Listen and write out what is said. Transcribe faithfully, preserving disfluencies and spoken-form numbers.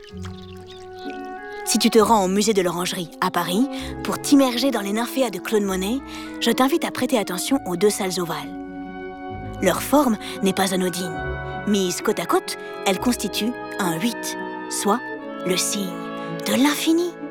Si tu te rends au musée de l'Orangerie à Paris pour t'immerger dans les nymphéas de Claude Monet, je t'invite à prêter attention aux deux salles ovales. Leur forme n'est pas anodine. Mises côte à côte, elles constituent un huit, soit le signe de l'infini.